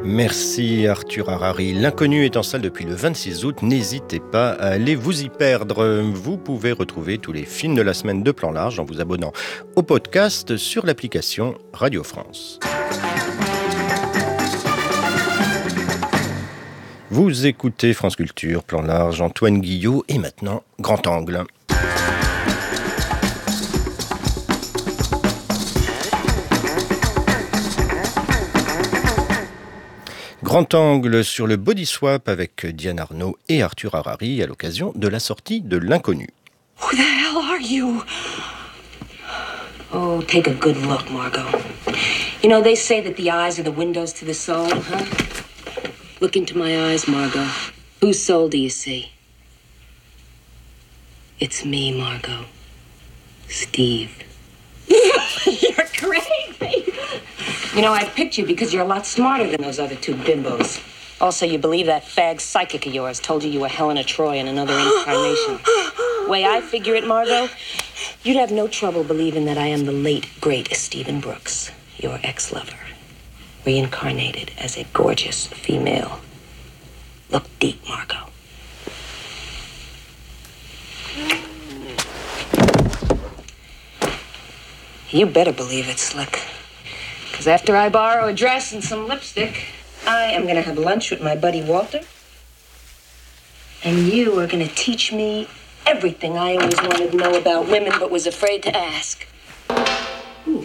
Merci Arthur Harari. L'Inconnu est en salle depuis le 26 août. N'hésitez pas à aller vous y perdre. Vous pouvez retrouver tous les films de la semaine de Plan Large en vous abonnant au podcast sur l'application Radio France. Vous écoutez France Culture, Plan Large, Antoine Guillot et maintenant Grand Angle. Grand angle sur le body swap avec Diane Arnaud et Arthur Harari à l'occasion de la sortie de L'Inconnu. Who the hell are you? Oh, take a good look, Margot. You know, they say that the eyes are the windows to the soul, huh? Look into my eyes, Margot. Whose soul do you see? It's me, Margot. Steve. You're crazy. You know, I picked you because you're a lot smarter than those other two bimbos. Also, you believe that fag psychic of yours told you were Helena Troy in another incarnation. Way I figure it, Margot, you'd have no trouble believing that I am the late, great Stephen Brooks, your ex-lover, reincarnated as a gorgeous female. Look deep, Margot. You better believe it, Slick. Because after I borrow a dress and some lipstick, I am going to have lunch with my buddy Walter. And you are going to teach me everything I always wanted to know about women but was afraid to ask. Ooh.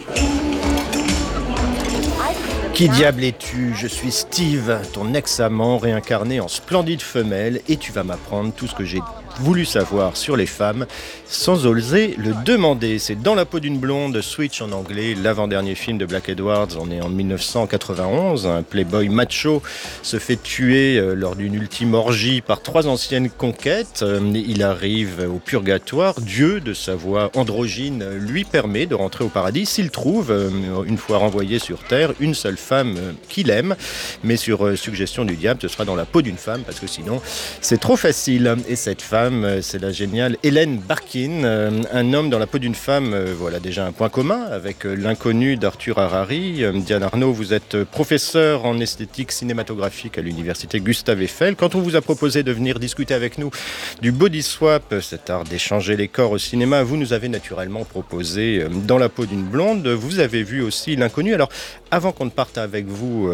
Qui diable es-tu ? Je suis Steve, ton ex-amant réincarné en splendide femelle, et tu vas m'apprendre tout ce que j'ai voulu savoir sur les femmes sans oser le demander. C'est Dans la peau d'une blonde, Switch en anglais, l'avant-dernier film de Black Edwards. On est en 1991. Un playboy macho se fait tuer lors d'une ultime orgie par 3 anciennes conquêtes. Il arrive au purgatoire. Dieu, de sa voix androgyne, lui permet de rentrer au paradis s'il trouve, une fois renvoyé sur Terre, une seule femme qu'il aime. Mais sur suggestion du diable, ce sera dans la peau d'une femme, parce que sinon, c'est trop facile. Et cette femme, c'est la géniale Hélène Barkin. Un homme dans la peau d'une femme, voilà déjà un point commun avec L'Inconnu d'Arthur Harari. Diane Arnaud, vous êtes professeure en esthétique cinématographique à l'université Gustave Eiffel. Quand on vous a proposé de venir discuter avec nous du body swap, cet art d'échanger les corps au cinéma, vous nous avez naturellement proposé Dans la peau d'une blonde. Vous avez vu aussi L'Inconnu. Alors, avant qu'on ne parte avec vous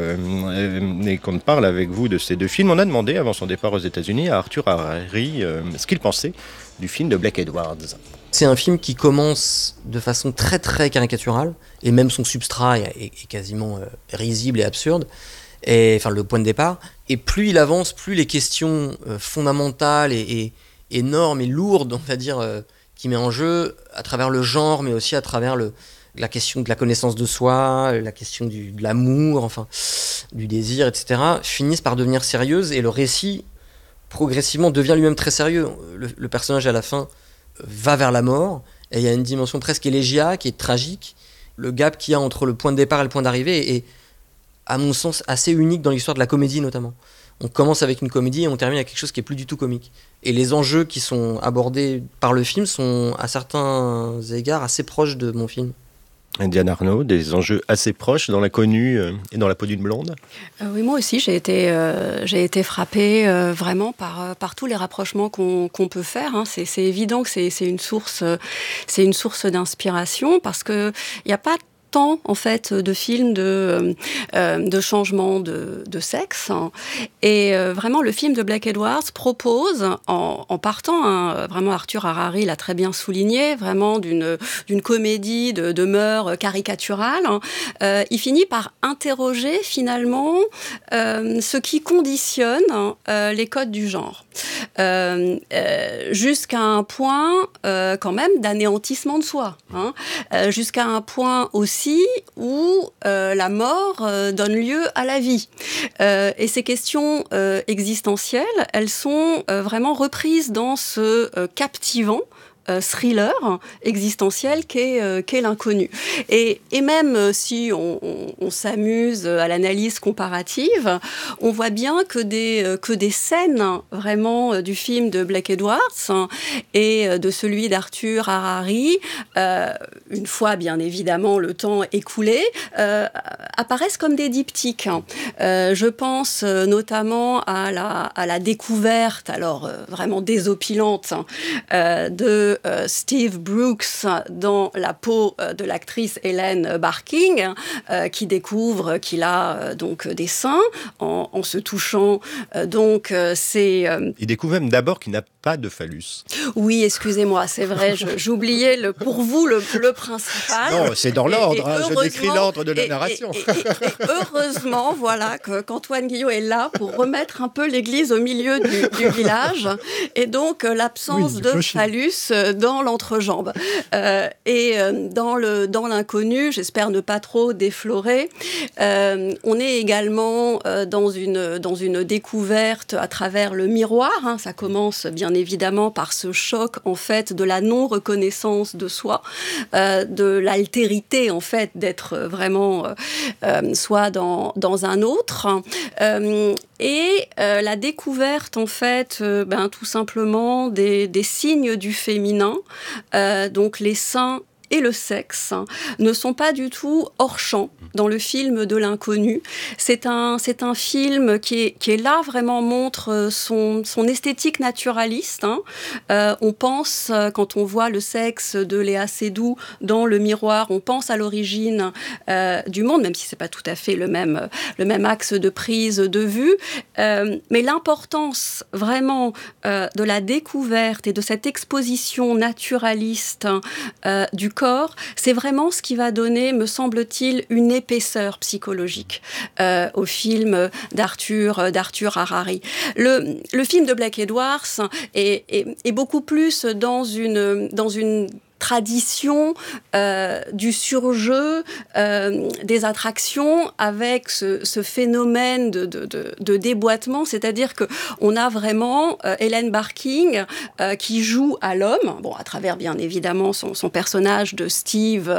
et qu'on ne parle avec vous de ces deux films, on a demandé, avant son départ aux États-Unis, à Arthur Harari ce qu'il pensait du film de Black Edwards. C'est un film qui commence de façon très très caricaturale, et même son substrat est quasiment risible et absurde, et, enfin le point de départ. Et plus il avance, plus les questions fondamentales et énormes et lourdes, on va dire, qu'il met en jeu, à travers le genre, mais aussi à travers la question de la connaissance de soi, la question de l'amour, enfin, du désir, etc., finissent par devenir sérieuses, et le récit progressivement devient lui-même très sérieux. Le personnage à la fin va vers la mort, et il y a une dimension presque élégiaque et tragique. Le gap qu'il y a entre le point de départ et le point d'arrivée est, à mon sens, assez unique dans l'histoire de la comédie notamment. On commence avec une comédie et on termine avec quelque chose qui est plus du tout comique. Et les enjeux qui sont abordés par le film sont à certains égards assez proches de mon film. Diane Arnaud, des enjeux assez proches dans L'Inconnu et Dans la peau d'une blonde. Oui, moi aussi, j'ai été frappée vraiment par tous les rapprochements qu'on peut faire. Hein. C'est évident que c'est une source d'inspiration, parce que il n'y a pas tant en fait de films de changement de sexe, et vraiment le film de Black Edwards propose en partant, vraiment Arthur Harari l'a très bien souligné, vraiment d'une comédie de mœurs caricaturales, il finit par interroger finalement ce qui conditionne les codes du genre, jusqu'à un point quand même d'anéantissement de soi, hein, jusqu'à un point aussi où la mort donne lieu à la vie. Et ces questions existentielles, elles sont vraiment reprises dans ce captivant thriller existentiel qu'est l'inconnu. Et même si on s'amuse à l'analyse comparative, on voit bien que des scènes vraiment du film de Blake Edwards et de celui d'Arthur Harari, une fois bien évidemment le temps écoulé, apparaissent comme des diptyques. Je pense notamment à la découverte, alors vraiment désopilante, de Steve Brooks dans la peau de l'actrice Helen Barking, qui découvre qu'il a donc des seins en se touchant. Il découvre même d'abord qu'il n'a pas de phallus. Oui, excusez-moi, c'est vrai, j'oubliais pour vous le principal. Non, c'est dans l'ordre, je décris l'ordre de la narration. Et heureusement, voilà, qu'Antoine Guillot est là pour remettre un peu l'église au milieu du village, et donc l'absence de phallus dans l'entrejambe. Dans l'inconnu, j'espère ne pas trop déflorer, on est également dans une découverte à travers le miroir. Ça commence bien évidemment par ce choc en fait de la non-reconnaissance de soi, de l'altérité en fait d'être vraiment soit dans un autre, et la découverte en fait tout simplement des signes du féminin, donc les seins et le sexe ne sont pas du tout hors champ dans le film de l'inconnu. C'est un film qui est là, vraiment montre son esthétique naturaliste. On pense, quand on voit le sexe de Léa Seydoux dans le miroir, on pense à l'origine du monde, même si c'est pas tout à fait le même axe de prise de vue. Mais l'importance vraiment de la découverte et de cette exposition naturaliste du corps, c'est vraiment ce qui va donner, me semble-t-il, une épaisseur psychologique au film d'Arthur Harari. Le film de Blake Edwards est beaucoup plus dans une tradition du surjeu, des attractions, avec ce phénomène de déboîtement, c'est-à-dire qu'on a vraiment Helen Barking qui joue à l'homme, à travers bien évidemment son personnage de Steve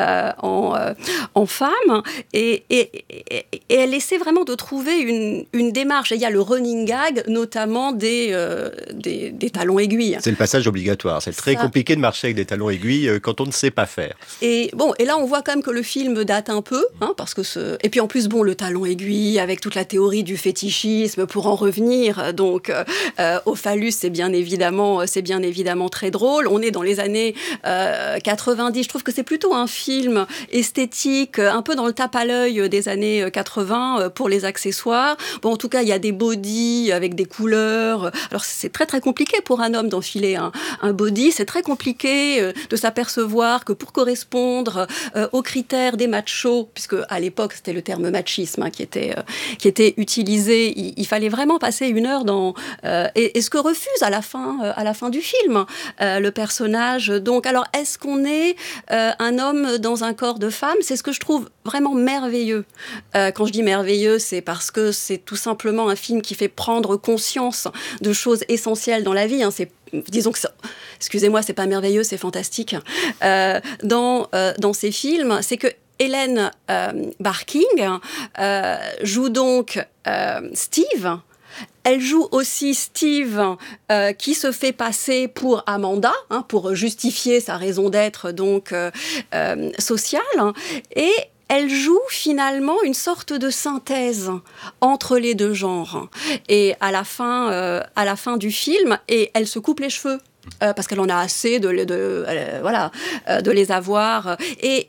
en femme, et elle essaie vraiment de trouver une démarche. Et il y a le running gag, notamment des talons aiguilles. C'est le passage obligatoire, c'est très compliqué de marcher avec des talons aiguilles quand on ne sait pas faire. Et là on voit quand même que le film date un peu, parce que et puis en plus le talon aiguille avec toute la théorie du fétichisme, pour en revenir donc au phallus, c'est bien évidemment très drôle. On est dans les années 90. Je trouve que c'est plutôt un film esthétique, un peu dans le tape à l'œil des années 80 pour les accessoires. En tout cas il y a des bodys avec des couleurs. Alors c'est très très compliqué pour un homme d'enfiler un body. C'est très compliqué de s'apercevoir que pour correspondre aux critères des machos, puisque à l'époque c'était le terme machisme qui était utilisé, il fallait vraiment passer une heure dans et ce que refuse à la fin du film le personnage. Donc alors est-ce qu'on est un homme dans un corps de femme? C'est ce que je trouve vraiment merveilleux. Quand je dis merveilleux, c'est parce que c'est tout simplement un film qui fait prendre conscience de choses essentielles dans la vie. Disons que excusez-moi, c'est pas merveilleux, c'est fantastique. Dans ces films, c'est que Helen Barking joue donc Steve. Elle joue aussi Steve qui se fait passer pour Amanda, pour justifier sa raison d'être donc sociale, et elle joue finalement une sorte de synthèse entre les deux genres. Et à la fin du film, et elle se coupe les cheveux. Parce qu'elle en a assez de les avoir. Et